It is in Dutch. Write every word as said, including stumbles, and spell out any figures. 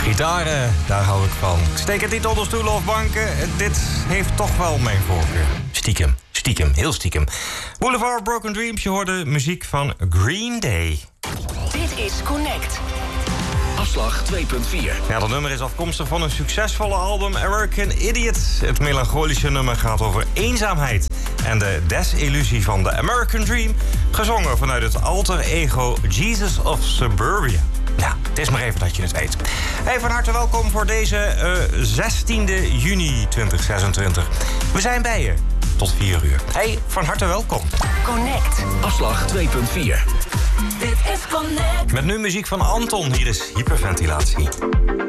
Gitaren, daar hou ik van. Ik steek het niet onder stoelen of banken. Dit heeft toch wel mijn voorkeur. Stiekem, stiekem, heel stiekem. Boulevard Broken Dreams, je hoorde muziek van Green Day. Dit is Connect. Afslag twee punt vier. Ja, dat nummer is afkomstig van een succesvolle album American Idiot. Het melancholische nummer gaat over eenzaamheid en de desillusie van de American Dream, gezongen vanuit het alter ego Jesus of Suburbia. Ja, het is maar even dat je het weet. Hey, van harte welkom voor deze uh, zestiende juni tweeduizend zesentwintig. We zijn bij je tot vier uur. Hey, van harte welkom. Connect. Afslag twee punt vier. Dit is Connect. Met nu muziek van Anton. Hier is Hyperventilatie.